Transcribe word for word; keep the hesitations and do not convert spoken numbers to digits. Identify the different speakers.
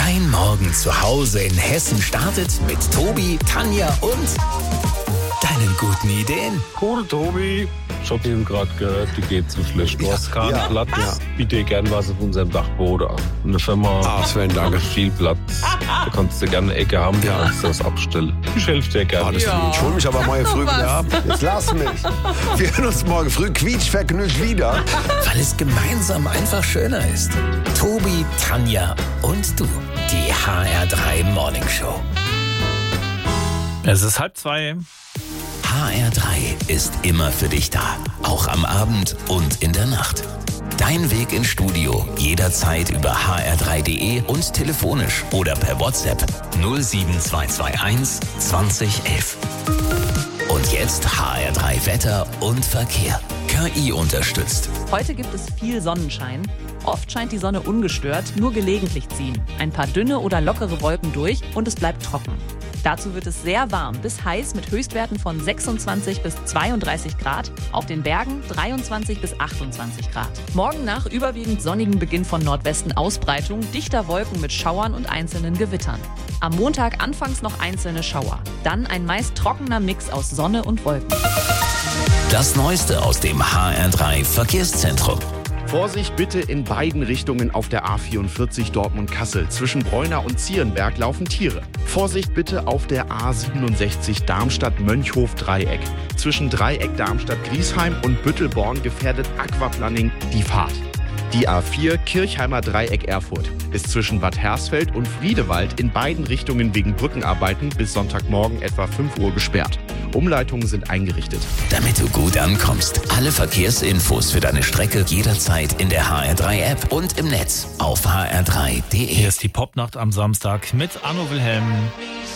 Speaker 1: Dein Morgen zu Hause in Hessen startet mit Tobi, Tanja und deinen guten Ideen.
Speaker 2: Cool, Tobi. Ich hab eben gerade gehört, die geht zu schlecht. Du hast keinen
Speaker 3: ja,
Speaker 2: Platz.
Speaker 3: ja.
Speaker 2: Biete dir gern was auf unserem Dachboden an. Eine Firma
Speaker 3: Ah, Sven, danke.
Speaker 2: hat viel Platz. Da kannst du gerne eine Ecke haben,
Speaker 3: Ja.
Speaker 2: kannst du das abstellen. Ich helfe dir gerne.
Speaker 3: Alles
Speaker 4: Ja.
Speaker 3: gut. Ich hol mich aber morgen früh wieder ab. Jetzt lass mich. Wir hören uns morgen früh quietschvergnügt wieder.
Speaker 1: Weil es gemeinsam einfach schöner ist. Tobi, Tanja und du. Die H R drei Morning Show.
Speaker 5: Es ist halb zwei.
Speaker 1: H R drei ist immer für dich da. Auch am Abend und in der Nacht. Dein Weg ins Studio jederzeit über h r drei punkt d e und telefonisch oder per WhatsApp null sieben zwei zwei eins zwanzig elf. Und jetzt H R drei Wetter und Verkehr. K I unterstützt.
Speaker 4: Heute gibt es viel Sonnenschein. Oft scheint die Sonne ungestört, nur gelegentlich ziehen ein paar dünne oder lockere Wolken durch und es bleibt trocken. Dazu wird es sehr warm bis heiß mit Höchstwerten von sechsundzwanzig bis zweiunddreißig Grad, auf den Bergen dreiundzwanzig bis achtundzwanzig Grad. Morgen nach überwiegend sonnigen Beginn von Nordwesten Ausbreitung, dichter Wolken mit Schauern und einzelnen Gewittern. Am Montag anfangs noch einzelne Schauer, dann ein meist trockener Mix aus Sonne und Wolken.
Speaker 1: Das Neueste aus dem H R drei Verkehrszentrum.
Speaker 6: Vorsicht bitte in beiden Richtungen auf der A vierundvierzig Dortmund-Kassel. Zwischen Bräuna und Zierenberg laufen Tiere. Vorsicht bitte auf der A siebenundsechzig Darmstadt-Mönchhof-Dreieck. Zwischen Dreieck Darmstadt-Griesheim und Büttelborn gefährdet Aquaplaning die Fahrt. Die A vier Kirchheimer Dreieck Erfurt ist zwischen Bad Hersfeld und Friedewald in beiden Richtungen wegen Brückenarbeiten bis Sonntagmorgen etwa fünf Uhr gesperrt. Umleitungen sind eingerichtet.
Speaker 1: Damit du gut ankommst. Alle Verkehrsinfos für deine Strecke jederzeit in der H R drei App und im Netz auf h r drei punkt d e.
Speaker 5: Hier ist die Popnacht am Samstag mit Arno Wilhelm.